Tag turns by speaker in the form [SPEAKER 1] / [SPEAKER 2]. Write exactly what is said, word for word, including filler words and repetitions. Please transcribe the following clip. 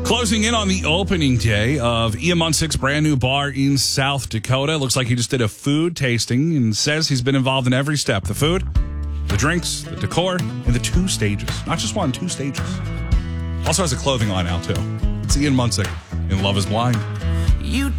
[SPEAKER 1] Closing in on the opening day of Ian Munsick's brand new bar in South Dakota. Looks like he just did a food tasting and says he's been involved in every step. The food, the drinks, the decor, and the two stages. Not just one, two stages. Also has a clothing line out, too. It's Ian Munsick in Love is Blind.
[SPEAKER 2] You